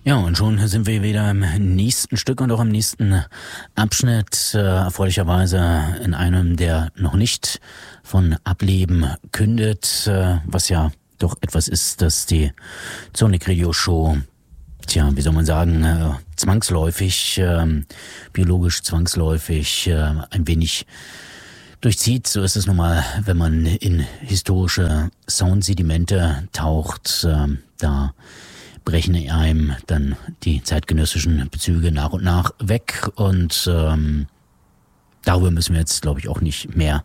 Ja, und schon sind wir wieder im nächsten Stück und auch im nächsten Abschnitt, erfreulicherweise in einem, der noch nicht von Ableben kündet, was ja doch etwas ist, das die Sonic Radio Show, wie soll man sagen, zwangsläufig, biologisch zwangsläufig, ein wenig durchzieht. So ist es nun mal, wenn man in historische Soundsedimente taucht, da brechen einem dann die zeitgenössischen Bezüge nach und nach weg und darüber müssen wir jetzt, glaube ich, auch nicht mehr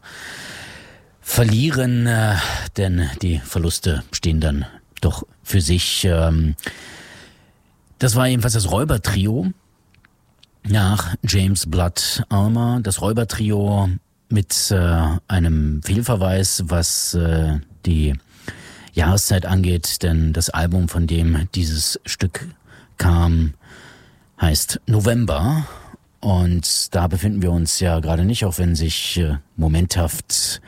verlieren, denn die Verluste stehen dann doch für sich. Das war jedenfalls das Räubertrio nach James Blood Ulmer, das Räubertrio mit einem Fehlverweis, was die Jahreszeit angeht, denn das Album, von dem dieses Stück kam, heißt November und da befinden wir uns ja gerade nicht, auch wenn sich momenthaft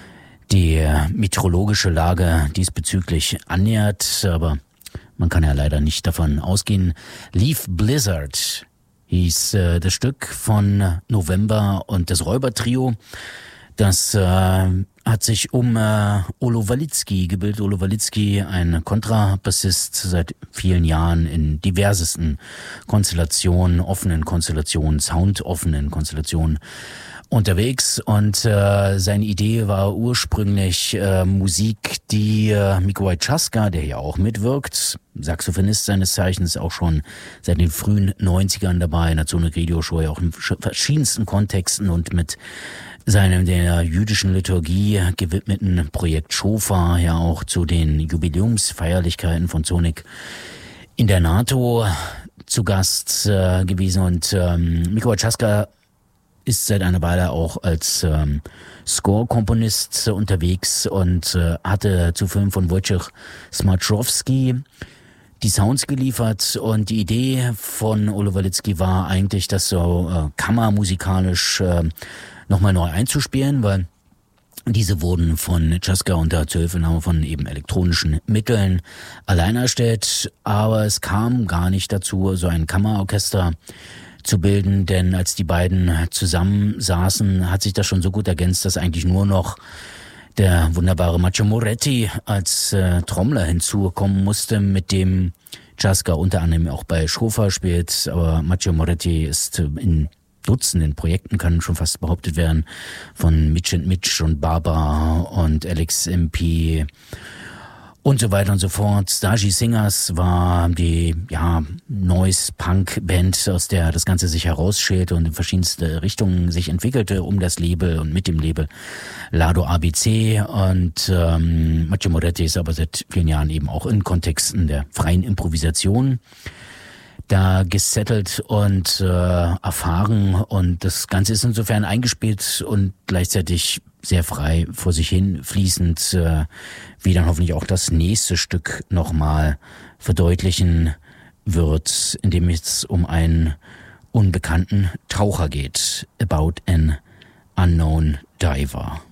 die meteorologische Lage diesbezüglich annähert, aber man kann ja leider nicht davon ausgehen. Leaf Blizzard hieß das Stück von November und das Räubertrio, das hat sich um Olo Walitzki gebildet. Olo Walitzki, ein Kontrabassist, seit vielen Jahren in diversesten Konstellationen, offenen Konstellationen, soundoffenen Konstellationen unterwegs. Und seine Idee war ursprünglich Musik, die Mikołaj Czaska, der ja auch mitwirkt, Saxophonist seines Zeichens, auch schon seit den frühen 90ern dabei, in der Sonic Radio Show, ja auch in verschiedensten Kontexten und mit seinem der jüdischen Liturgie gewidmeten Projekt Shofar ja auch zu den Jubiläumsfeierlichkeiten von Sonic in der NATO zu Gast gewesen. Und Mikołaj Czaska ist seit einer Weile auch als Score-Komponist unterwegs und hatte zu Filmen von Wojciech Smaczkowski die Sounds geliefert, und die Idee von Olo Walitzki war eigentlich, das so kammermusikalisch nochmal neu einzuspielen, weil diese wurden von Czaska unter Zuhilfenahme von eben elektronischen Mitteln allein erstellt, aber es kam gar nicht dazu, so ein Kammerorchester zu bilden, denn als die beiden zusammensaßen, hat sich das schon so gut ergänzt, dass eigentlich nur noch der wunderbare Macio Moretti als Trommler hinzukommen musste, mit dem Czaska unter anderem auch bei Shofar spielt, aber Macio Moretti ist in Dutzenden Projekten, kann schon fast behauptet werden, von Mitch and Mitch und Baba und Alex MP und so weiter und so fort. Stasi Singers war die Noise-Punk-Band, aus der das Ganze sich herausschälte und in verschiedenste Richtungen sich entwickelte, um das Label und mit dem Label Lado ABC. Und Macio Moretti ist aber seit vielen Jahren eben auch in Kontexten der freien Improvisation da gesettelt und erfahren, und das Ganze ist insofern eingespielt und gleichzeitig sehr frei vor sich hin fließend, wie dann hoffentlich auch das nächste Stück nochmal verdeutlichen wird, in dem es um einen unbekannten Taucher geht. About an Unknown Diver.